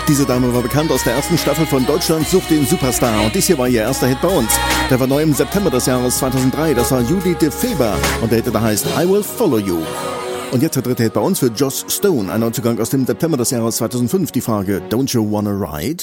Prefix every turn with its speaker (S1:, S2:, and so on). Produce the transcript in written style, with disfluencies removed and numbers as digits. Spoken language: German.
S1: Diese Dame war bekannt aus der ersten Staffel von Deutschland sucht den Superstar und dies hier war ihr erster Hit bei uns. Der war neu im September des Jahres 2003, das war Judith de Feber und der Hit, der heißt I Will Follow You. Und jetzt der dritte Hit bei uns für Joss Stone, ein Neuzugang aus dem September des Jahres 2005, die Frage Don't You Wanna Ride?